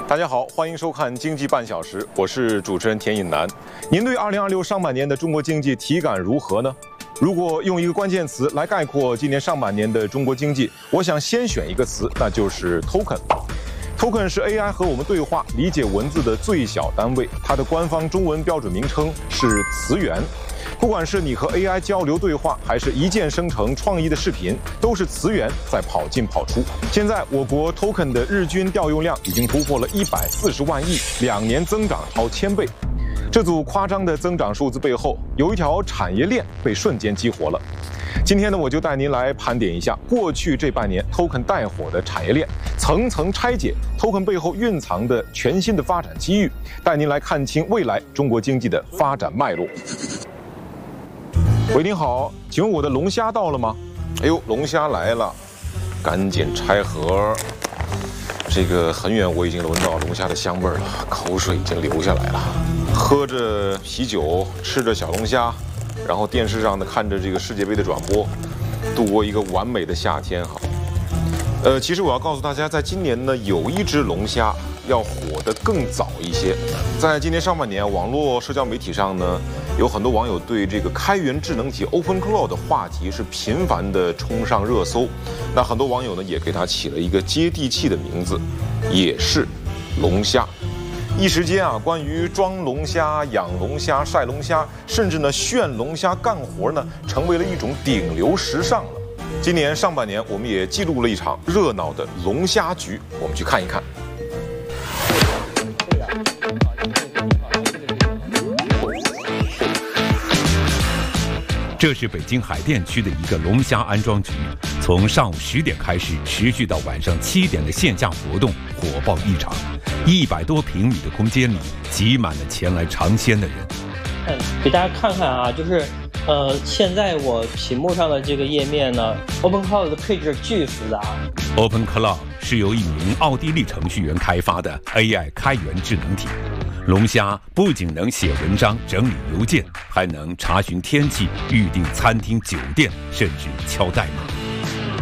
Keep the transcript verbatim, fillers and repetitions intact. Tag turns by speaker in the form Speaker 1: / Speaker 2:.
Speaker 1: 大家好，欢迎收看《经济半小时》，我是主持人田颖南。您对二零二六上半年的中国经济体感如何呢？如果用一个关键词来概括今年上半年的中国经济，我想先选一个词，那就是 token。token 是 A I 和我们对话、理解文字的最小单位，它的官方中文标准名称是词源。不管是你和 A I 交流对话，还是一键生成创意的视频，都是词源在跑进跑出。现在我国 token 的日均调用量已经突破了一百四十万亿，两年增长超千倍。这组夸张的增长数字背后，有一条产业链被瞬间激活了。今天呢，我就带您来盘点一下过去这半年 token 带火的产业链，层层拆解 token 背后蕴藏的全新的发展机遇，带您来看清未来中国经济的发展脉络。喂，您好，请问我的龙虾到了吗？哎呦，龙虾来了，赶紧拆盒。这个很远我已经闻到龙虾的香味了，口水已经流下来了。喝着啤酒，吃着小龙虾，然后电视上呢看着这个世界杯的转播，度过一个完美的夏天哈。呃，其实我要告诉大家，在今年呢，有一只龙虾要火得更早一些。在今年上半年，网络社交媒体上呢，有很多网友对这个开源智能体 OpenClaw 的话题是频繁地冲上热搜。那很多网友呢，也给它起了一个接地气的名字，也是龙虾。一时间啊，关于装龙虾、养龙虾、晒龙虾，甚至呢炫龙虾干活呢，成为了一种顶流时尚了。今年上半年，我们也记录了一场热闹的龙虾局，我们去看一看。
Speaker 2: 这是北京海淀区的一个龙虾安装局，从上午十点开始，持续到晚上七点的线下活动火爆异常。一百多平米的空间里，挤满了前来尝鲜的人。
Speaker 3: 嗯，给大家看看啊，就是，呃，现在我屏幕上的这个页面呢 ，OpenClaw 的配置巨复杂。
Speaker 2: OpenClaw 是由一名奥地利程序员开发的 A I 开源智能体。龙虾不仅能写文章、整理邮件，还能查询天气、预订餐厅、酒店，甚至敲代码。